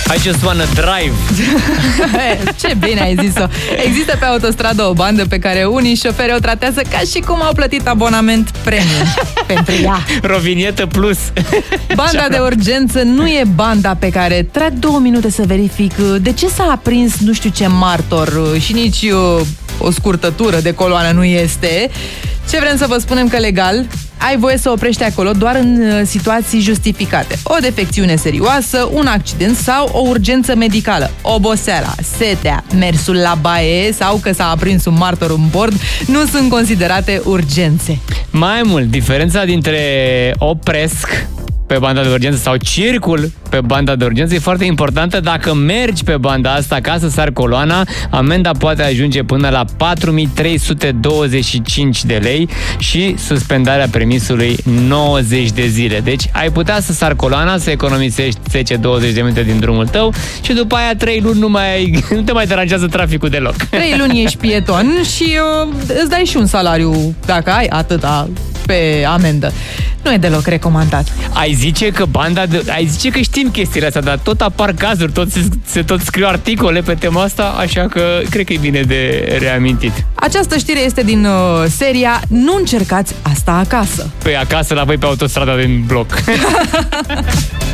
I just wanna drive. Ce bine ai zis-o. Există pe autostradă o bandă pe care unii șoferi o tratează ca și cum au plătit abonament premium pentru ea. Rovinietă plus. Banda de urgență nu e banda pe care trag 2 minute să verific de ce s-a aprins nu știu ce martor și nici o scurtătură de coloană nu este. Ce vrem să vă spunem că legal ai voie să oprești acolo doar în situații justificate. O defecțiune serioasă, un accident sau o urgență medicală. Oboseala, setea, mersul la baie sau că s-a aprins un martor în bord nu sunt considerate urgențe. Mai mult, diferența dintre opresc pe banda de urgență sau circul pe banda de urgență e foarte importantă. Dacă mergi pe banda asta ca să sari coloana, amenda poate ajunge până la 4.325 de lei și suspendarea permisului 90 de zile. Deci ai putea să sari coloana, să economisești 10-20 de minute din drumul tău și după aia 3 luni nu te mai deranjează traficul deloc. 3 luni ești pieton și îți dai și un salariu dacă ai atâta pe amendă. Nu e deloc recomandat. Ai zice că știm chestiile astea, dar tot apar cazuri, se tot scriu articole pe tema asta, așa că cred că e bine de reamintit. Această știre este din seria Nu încercați asta acasă. Păi acasă la voi pe autostrada din bloc.